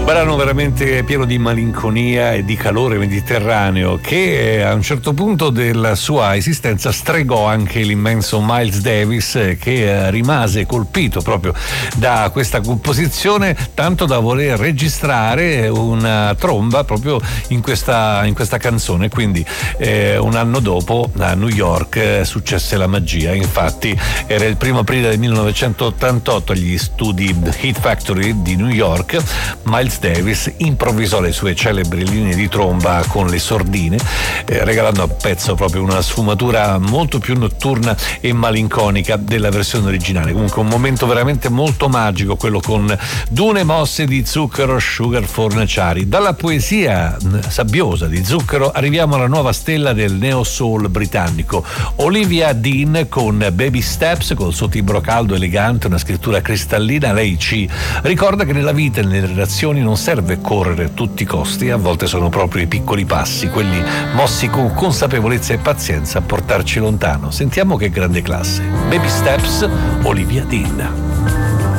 Brano veramente pieno di malinconia e di calore mediterraneo che a un certo punto della sua esistenza stregò anche l'immenso Miles Davis, che rimase colpito proprio da questa composizione, tanto da voler registrare una tromba proprio in questa canzone. Quindi un anno dopo a New York successe la magia. Infatti era il 1 aprile del 1988 agli studi Hit Factory di New York. Miles Davis improvvisò le sue celebri linee di tromba con le sordine, regalando al pezzo proprio una sfumatura molto più notturna e malinconica della versione originale. Comunque un momento veramente molto magico, quello con dune mosse di Zucchero, Sugar Fornaciari. Dalla poesia sabbiosa di Zucchero arriviamo alla nuova stella del neo soul britannico, Olivia Dean, con Baby Steps, col suo timbro caldo elegante, una scrittura cristallina. Lei ci ricorda che nella vita e nelle relazioni non serve correre a tutti i costi, a volte sono proprio i piccoli passi, quelli mossi con consapevolezza e pazienza, a portarci lontano. Sentiamo che grande classe. Baby Steps, Olivia Dean.